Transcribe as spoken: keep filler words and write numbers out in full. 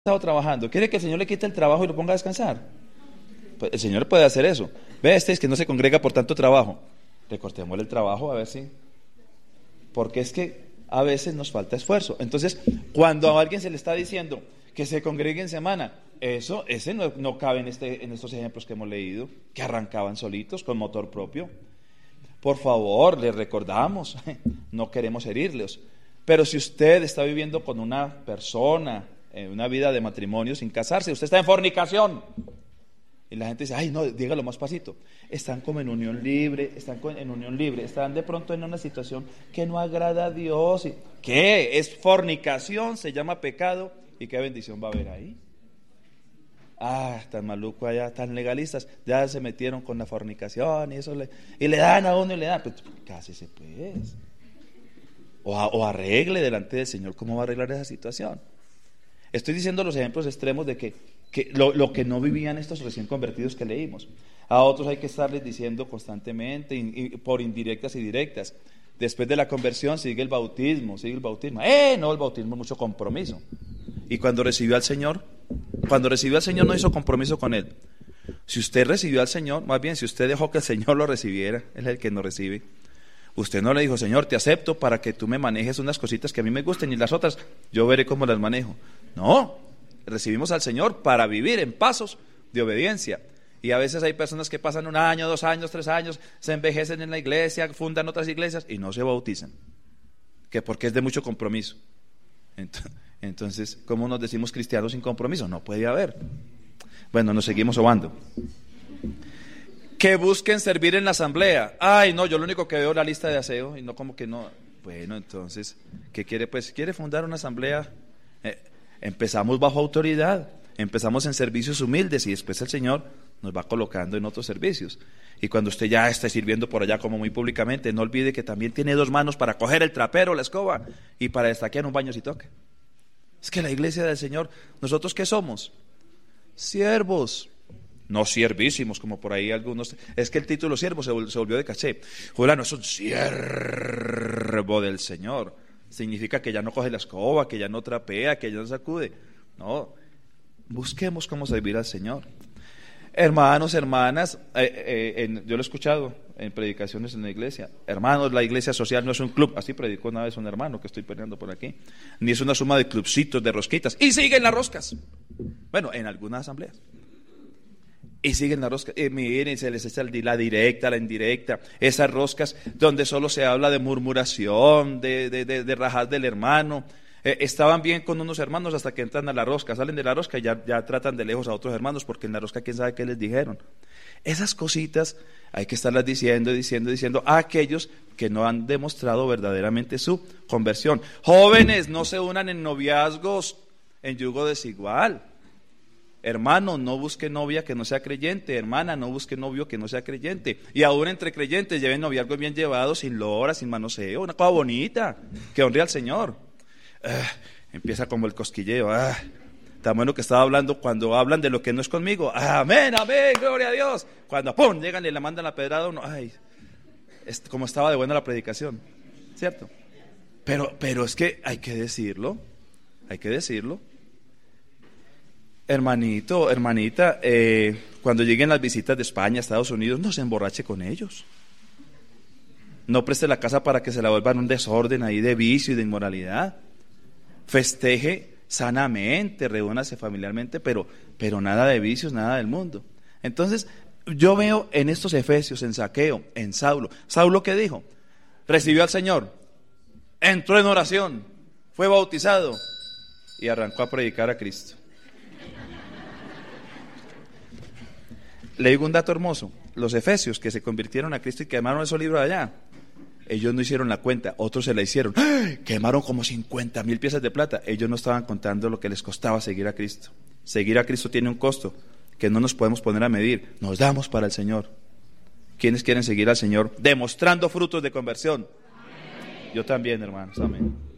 estado trabajando, ¿quiere que el Señor le quite el trabajo y lo ponga a descansar? Pues el Señor puede hacer eso. Ve, este es que no se congrega por tanto trabajo. Recortémosle el trabajo a ver si. Porque es que a veces nos falta esfuerzo. Entonces, cuando a alguien se le está diciendo que se congregue en semana, eso, ese no, no cabe en, este, en estos ejemplos que hemos leído, que arrancaban solitos con motor propio. Por favor, les recordamos, no queremos herirlos. Pero si usted está viviendo con una persona en una vida de matrimonio sin casarse, usted está en fornicación. Y la gente dice, ay no, dígalo más pasito. Están como en unión libre, están en unión libre, están de pronto en una situación que no agrada a Dios. ¿Qué? Es fornicación, se llama pecado. ¿Y qué bendición va a haber ahí? Ah, tan maluco allá, tan legalistas, ya se metieron con la fornicación y eso le, y le dan a uno y le dan. Pues cásese pues. O, a, o arregle delante del Señor cómo va a arreglar esa situación. Estoy diciendo los ejemplos extremos de que, que lo, lo que no vivían estos recién convertidos que leímos. A otros hay que estarles diciendo constantemente, y, y por indirectas y directas. Después de la conversión sigue el bautismo, sigue el bautismo. ¡Eh! No, el bautismo es mucho compromiso. Y cuando recibió al Señor, cuando recibió al Señor no hizo compromiso con Él. Si usted recibió al Señor, más bien si usted dejó que el Señor lo recibiera, Él es el que nos recibe. Usted no le dijo, Señor, te acepto para que tú me manejes unas cositas que a mí me gusten y las otras yo veré cómo las manejo. No, recibimos al Señor para vivir en pasos de obediencia. Y a veces hay personas que pasan un año, dos años, tres años, se envejecen en la iglesia, fundan otras iglesias y no se bautizan. Que porque es de mucho compromiso. Entonces, ¿cómo nos decimos cristianos sin compromiso? No puede haber. Bueno, nos seguimos obando. Que busquen servir en la asamblea. Ay, no, yo lo único que veo es la lista de aseo y no como que no. Bueno, entonces, ¿qué quiere? Pues quiere fundar una asamblea. Eh, empezamos bajo autoridad, empezamos en servicios humildes y después el Señor nos va colocando en otros servicios. Y cuando usted ya esté sirviendo por allá como muy públicamente, no olvide que también tiene dos manos para coger el trapero, la escoba y para destaquear un baño si toca. Es que la iglesia del Señor, ¿nosotros qué somos? Siervos. No siervísimos, como por ahí algunos. Es que el título siervo se, vol- se volvió de caché. Fulano es un siervo del Señor. Significa que ya no coge la escoba, que ya no trapea, que ya no sacude. No, busquemos cómo servir al Señor. Hermanos, hermanas, eh, eh, en, yo lo he escuchado en predicaciones en la iglesia. Hermanos, la iglesia social no es un club. Así predicó una vez un hermano que estoy peleando por aquí. Ni es una suma de clubcitos, de rosquitas. Y siguen las roscas. Bueno, en algunas asambleas. Y siguen las roscas, y miren, se les echa la directa, la indirecta, esas roscas donde solo se habla de murmuración, de, de, de, de rajar del hermano. Eh, estaban bien con unos hermanos hasta que entran a la rosca, salen de la rosca y ya, ya tratan de lejos a otros hermanos, porque en la rosca quién sabe qué les dijeron. Esas cositas hay que estarlas diciendo, diciendo, diciendo a aquellos que no han demostrado verdaderamente su conversión. Jóvenes, no se unan en noviazgos en yugo desigual. Hermano, no busque novia que no sea creyente. Hermana, no busque novio que no sea creyente. Y aún entre creyentes lleven noviazgos bien llevados, sin lora, sin manoseo, una cosa bonita, que honre al Señor. Ah, empieza como el cosquilleo. Ah, tan bueno que estaba hablando cuando hablan de lo que no es conmigo. Ah, amén, amén, gloria a Dios. Cuando pum, llegan y le mandan la pedrada a uno. Ay, es como estaba de buena la predicación, ¿cierto? Pero, pero es que hay que decirlo, hay que decirlo. Hermanito, hermanita, eh, cuando lleguen las visitas de España, Estados Unidos, no se emborrache con ellos. No preste la casa para que se la vuelvan un desorden ahí de vicio y de inmoralidad. Festeje sanamente, reúnase familiarmente, pero, pero nada de vicios, nada del mundo. Entonces, yo veo en estos Efesios, en Zaqueo, en Saulo. ¿Saulo qué dijo? Recibió al Señor, entró en oración, fue bautizado y arrancó a predicar a Cristo. Le digo un dato hermoso. Los efesios que se convirtieron a Cristo y quemaron esos libros allá, ellos no hicieron la cuenta, otros se la hicieron. ¡Ay! Quemaron como cincuenta mil piezas de plata. Ellos no estaban contando lo que les costaba seguir a Cristo. Seguir a Cristo tiene un costo que no nos podemos poner a medir. Nos damos para el Señor. ¿Quiénes quieren seguir al Señor demostrando frutos de conversión? Amén. Yo también, hermanos. Amén.